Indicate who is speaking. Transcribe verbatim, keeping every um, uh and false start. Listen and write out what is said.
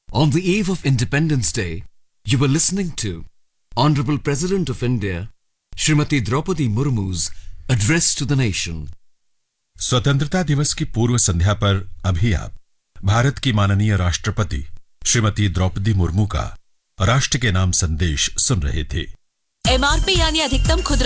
Speaker 1: On the eve of Independence Day, you were listening to Honorable President of India, Srimati Draupadi Murmu's address to the nation.
Speaker 2: स्वतंत्रता दिवस की पूर्व संध्या पर अभी आप भारत की माननीय राष्ट्रपति श्रीमती द्रौपदी मुर्मू का राष्ट्र के नाम संदेश सुन रहे थे।
Speaker 3: एमआरपी यानी अधिकतम खुदरा